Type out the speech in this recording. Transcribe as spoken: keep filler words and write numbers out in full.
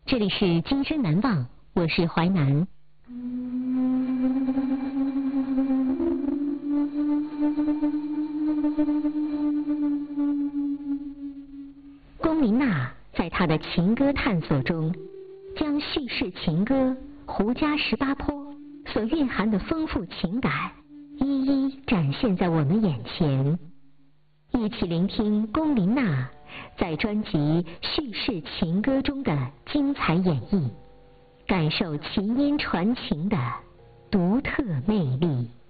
这里是今生难忘，我是淮南。龚琳娜在她的情歌探索中，将叙事情歌《胡笳十八坡》所蕴含的丰富情感，一一展现在我们眼前。一起聆听龚琳娜在专辑《叙事情歌》中的精彩演绎，感受琴音传情的独特魅力。